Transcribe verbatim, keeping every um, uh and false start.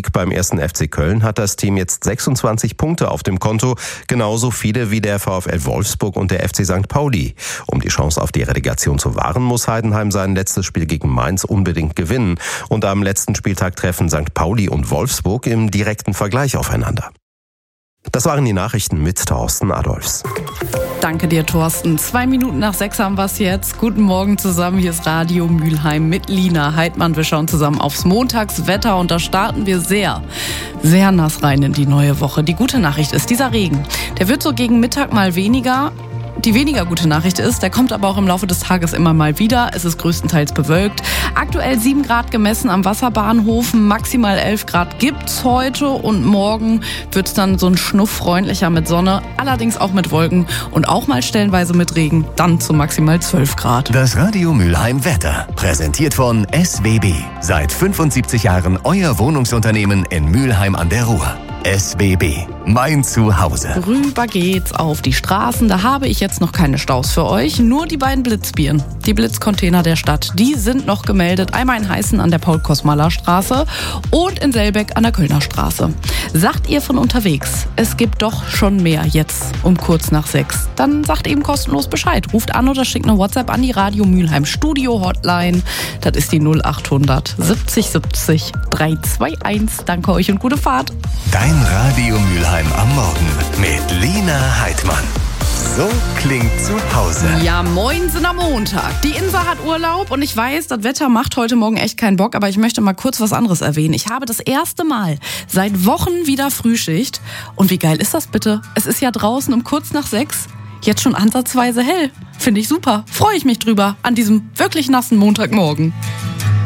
Sieg beim ersten F C Köln hat das Team jetzt sechsundzwanzig Punkte auf dem Konto, genauso viele wie der VfL Wolfsburg und der F C Sankt Pauli. Um die Chance auf die Relegation zu wahren, muss Heidenheim sein letztes Spiel gegen Mainz unbedingt gewinnen. Und am letzten Spieltag treffen Sankt Pauli und Wolfsburg im direkten Vergleich aufeinander. Das waren die Nachrichten mit Thorsten Adolfs. Danke dir, Thorsten. Zwei Minuten nach sechs haben wir es jetzt. Guten Morgen zusammen. Hier ist Radio Mülheim mit Lina Heidmann. Wir schauen zusammen aufs Montagswetter und da starten wir sehr, sehr nass rein in die neue Woche. Die gute Nachricht ist, dieser Regen, der wird so gegen Mittag mal weniger. Die weniger gute Nachricht ist, der kommt aber auch im Laufe des Tages immer mal wieder. Es ist größtenteils bewölkt. Aktuell sieben Grad gemessen am Wasserbahnhof, maximal elf Grad gibt's heute und morgen wird's dann so ein Schnuff freundlicher mit Sonne, allerdings auch mit Wolken und auch mal stellenweise mit Regen, dann zu maximal zwölf Grad. Das Radio Mülheim Wetter, präsentiert von S W B. Seit fünfundsiebzig Jahren euer Wohnungsunternehmen in Mülheim an der Ruhr. S W B, mein Zuhause. Rüber geht's auf die Straßen. Da habe ich jetzt noch keine Staus für euch. Nur die beiden Blitzbieren, die Blitzcontainer der Stadt, die sind noch gemeldet. Einmal in Heißen an der Paul-Kosmaler-Straße und in Selbeck an der Kölner Straße. Sagt ihr von unterwegs, es gibt doch schon mehr jetzt um kurz nach sechs, dann sagt eben kostenlos Bescheid. Ruft an oder schickt eine WhatsApp an die Radio Mülheim Studio Hotline. Das ist die null achthundert siebzig siebzig dreihunderteinundzwanzig. Danke euch und gute Fahrt. Dein Radio Mülheim am Morgen mit Lina Heidmann. So klingt zu Hause. Ja, moin sind am Montag. Die Insa hat Urlaub und ich weiß, das Wetter macht heute Morgen echt keinen Bock, aber ich möchte mal kurz was anderes erwähnen. Ich habe das erste Mal seit Wochen wieder Frühschicht. Und wie geil ist das bitte? Es ist ja draußen um kurz nach sechs. Jetzt schon ansatzweise hell. Finde ich super. Freue ich mich drüber an diesem wirklich nassen Montagmorgen.